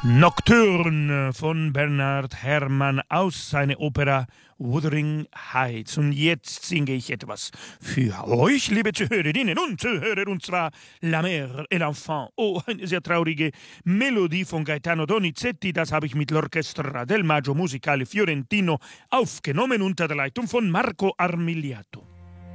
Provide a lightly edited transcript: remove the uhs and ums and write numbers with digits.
Nocturne von Bernhard Herrmann aus seiner Oper Wuthering Heights. Und jetzt singe ich etwas für euch, liebe Zuhörerinnen und Zuhörer, und zwar La Mère et l'Enfant. Oh, eine sehr traurige Melodie von Gaetano Donizetti. Das habe ich mit l'Orchestra del Maggio Musicale Fiorentino aufgenommen unter der Leitung von Marco Armigliato.